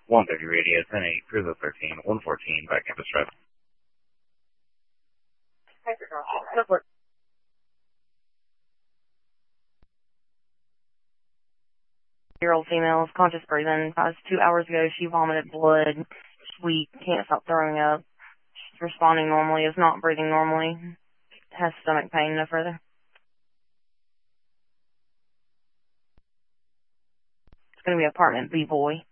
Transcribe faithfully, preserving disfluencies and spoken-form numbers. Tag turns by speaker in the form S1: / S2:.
S1: one thirty radius, ten eight, Cruiser thirteen, one fourteen, back campus drive.
S2: Year-old female is conscious breathing. About two hours ago, she vomited blood. She's weak, can't stop throwing up. She's responding normally, is not breathing normally. Has stomach pain, no further. It's going to be apartment B, boy.